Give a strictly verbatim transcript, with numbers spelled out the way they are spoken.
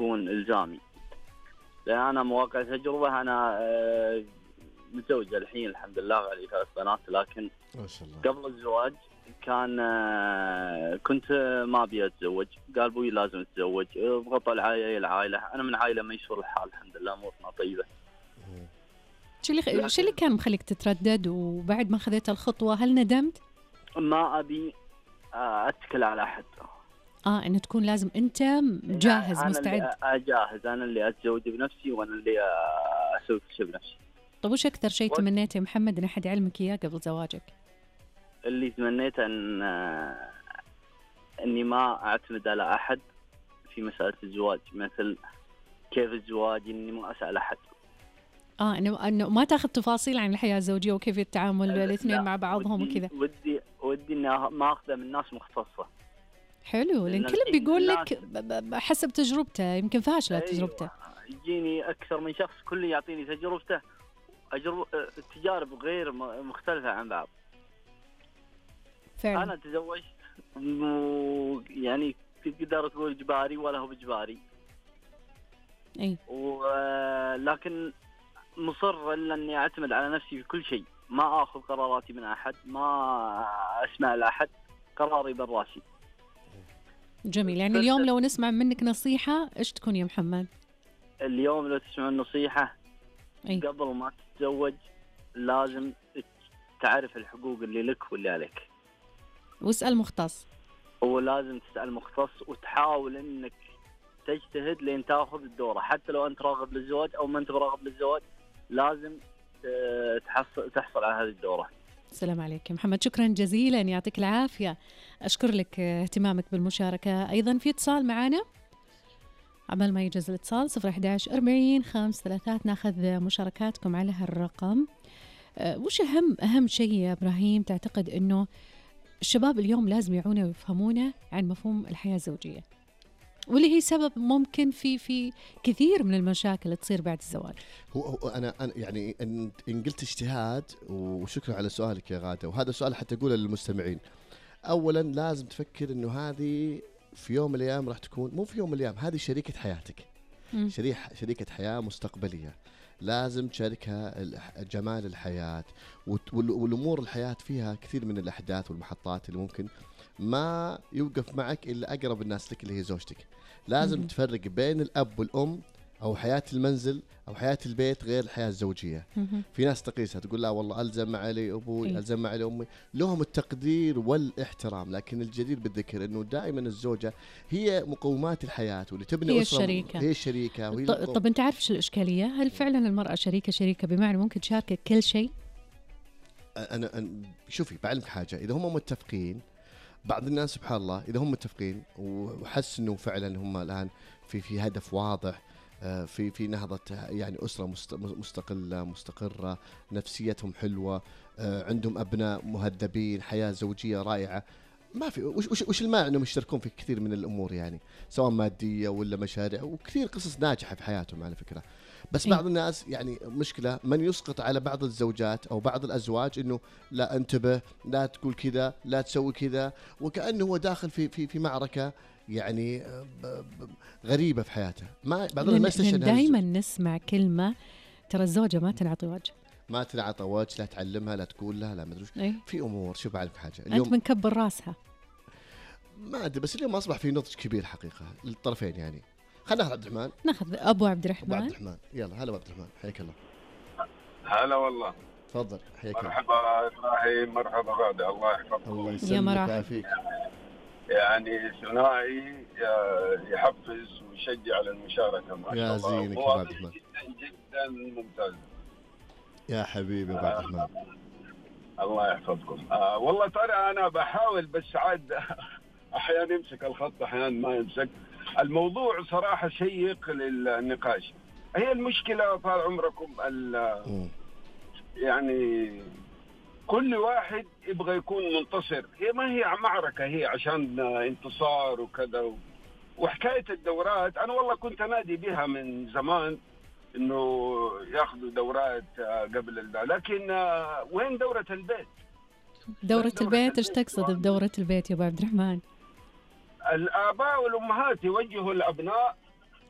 يكون إلزامي، لأن أنا مواقع تجربة. أنا آه متزوج الحين الحمد لله وعلي ثلاث بنات، لكن ما شاء الله قبل الزواج كان آه كنت ما أبي أتزوج. قال أبوي لازم تتزوج، ضغط العائلة العائلة أنا من عائلة ميسور الحال الحمد لله، أمورنا طيبة. شو اللي شو اللي كان مخليك تتردد، وبعد ما خذيت الخطوة هل ندمت؟ ما أبي أتكل على أحد. آه إنه تكون لازم أنت جاهز أنا مستعد. اللي أجاهز، أنا اللي أتزوج بنفسي وأنا اللي أسوي كل شيء بنفسي. طب وش أكثر شيء تمنيته يا محمد إن أحد يعلمك إياه قبل زواجك؟ اللي تمنيته أن أني ما أعتمد على أحد في مسألة الزواج، مثل كيف الزواج، إني ما أسأل أحد. آه إنه إنه ما تأخذ تفاصيل عن الحياة الزوجية وكيف التعامل الاثنين مع بعضهم ودي وكذا. ودي ودي إني ما أخذه من ناس مختصة. حلو، لأن كل بيقول لك حسب تجربته، يمكن فاشلة تجربته. يجيني أكثر من شخص كل يعطيني تجربته، أجرب تجارب غير مختلفة عن بعض. فعلا. أنا تزوجت يعني تقدر تقول إجباري ولا هو بإجباري. أي. ولكن مصر إلا إني أعتمد على نفسي في كل شيء، ما أخذ قراراتي من أحد، ما أسمع لأحد، قراري بالراسي. جميل. يعني اليوم لو نسمع منك نصيحة إيش تكون يا محمد؟ اليوم لو تسمع النصيحة، أي. قبل ما تتزوج لازم تعرف الحقوق اللي لك واللي عليك، واسأل مختص. ولازم تسأل مختص، وتحاول إنك تجتهد لين تأخذ الدورة، حتى لو أنت راغب للزواج أو ما أنت راغب للزواج لازم تحصل تحصل على هذه الدورة. السلام عليك يا محمد، شكرا جزيلا، يعطيك العافية. أشكر لك اهتمامك بالمشاركة. أيضا في اتصال معنا، عمل ما يجوز الاتصال صفر واحد واحد أربعين خمس ثلاثات، ناخذ مشاركاتكم على هالرقم. أه وش أهم أهم شيء يا إبراهيم تعتقد أنه الشباب اليوم لازم يعونه ويفهمونه عن مفهوم الحياة الزوجية، واللي هي سبب ممكن في في كثير من المشاكل اللي تصير بعد الزواج؟ هو, هو أنا, أنا يعني إن, إن قلت اجتهاد، وشكرا على سؤالك يا غادة، وهذا سؤال حتى أقوله للمستمعين. أولا لازم تفكر إنه هذه في يوم من الأيام راح تكون، مو في يوم من الأيام، هذه شريكة حياتك، شريك شريكة حياة مستقبلية، لازم تشاركها جمال الحياة والأمور الحياة فيها كثير من الأحداث والمحطات اللي ممكن ما يوقف معك إلا أقرب الناس لك اللي هي زوجتك. لازم تفرق بين الأب والأم أو حياة المنزل أو حياة البيت غير الحياة الزوجية. في ناس تقيسها تقول لا والله ألزم علي أبوي، ألزم علي أمي، لهم التقدير والاحترام، لكن الجدير بالذكر أنه دائما الزوجة هي مقومات الحياة واللي تبني هي أسرة، الشريكة. هي الشريكة وهي طب, طب أنت عارف إيش الإشكالية؟ هل فعلا المرأة شريكة شريكة بمعنى ممكن تشاركك كل شيء؟ أنا, أنا شوفي بعلمك حاجة، إذا هم متفقين، بعض الناس سبحان الله إذا هم متفقين وحس إنه فعلا هم الآن في في هدف واضح، في في نهضة يعني أسرة مستقلة مستقرة، نفسيتهم حلوة، عندهم أبناء مهذبين، حياة زوجية رائعة، ما في وش وش وش المانع إنهم يشتركون في كثير من الأمور، يعني سواء مادية ولا مشاريع، وكثير قصص ناجحة في حياتهم على فكرة. بس بعض الناس يعني مشكلة من يسقط على بعض الزوجات أو بعض الأزواج إنه لا انتبه، لا تقول كذا، لا تسوي كذا، وكأنه هو داخل في في في معركة يعني غريبة في حياته. ما بعض الناس دائما نسمع كلمة ترى الزوجة ما تنعطي وجه، ما تنعطي وجه، لا تعلمها، لا تقول لها، لا مدري ايه؟ في أمور شوف بعرف حاجة اليوم أنت منكبر راسها، ما أدري، بس اليوم أصبح في نضج كبير حقيقة للطرفين. يعني خلينا ناخذ عبد الرحمن، ناخذ أبو عبد الرحمن. أبو عبد الرحمن يلا. هلا عبد الرحمن، حياك الله. هلا والله، تفضل حياك الله. مرحبا إبراهيم، مرحبا غادة، الله يحفظكم. الله يسلمك ويعافيك. يعني ثنائي يحفز ويشجع على المشاركة ما شاء الله. يا زينك يا عبد الرحمن، جدا جدا ممتاز يا حبيبي ابو عبد الرحمن. الله يحفظكم. آه والله ترى انا بحاول، بس عاد احيانا يمسك الخط احيانا ما يمسك. الموضوع صراحة شيق للنقاش. هي المشكلة طال عمركم يعني كل واحد يبغى يكون منتصر. هي ما هي معركة، هي عشان انتصار وكذا. وحكاية الدورات أنا والله كنت أنادي بها من زمان إنه يأخذوا دورات قبل الدا، لكن وين دورة البيت؟ دورة البيت إيش تقصد بدورة البيت يا أبو عبد الرحمن؟ الآباء والأمهات يوجهوا الأبناء